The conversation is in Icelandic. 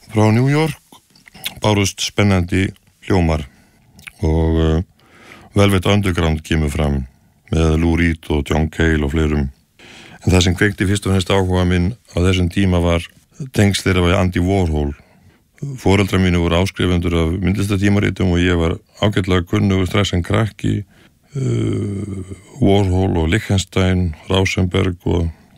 Frá New York bárust spennandi hljómar og Velvet Underground kemur fram með Lou Reed og John Cale og fleirum. En það sem kveikti fyrst og fremst áhuga minn á þessum tíma var tengsl þeirra við Andy Warhol. Foreldrar mínu voru áskrifendur af myndlistatímaritum og ég var ágætlega kunnugur strax sem krakki Warhol og Lichtenstein, Rauschenberg og